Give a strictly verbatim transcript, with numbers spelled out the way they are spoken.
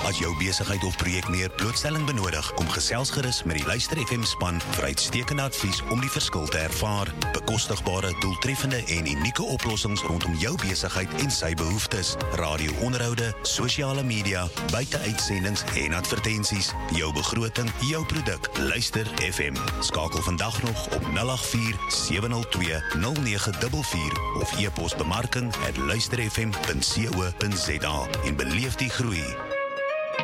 As jou besigheid of projek meer blootstelling benodig, kom gesels gerus met die Luister F M span vir uitstekende advies om die verskil te ervaar. Bekostigbare, doeltreffende en unieke oplossings rondom jou besigheid en sy behoeftes. Radio-onderhoude, sosiale media, buiteuitsendings en advertensies. Jou begroting, jou produk. Luister F M. Skakel vandag nog op nul agt vier, sewe nul twee, nul nege vier vier of e-pos bemarking at luister f m punt co punt za en beleef die groei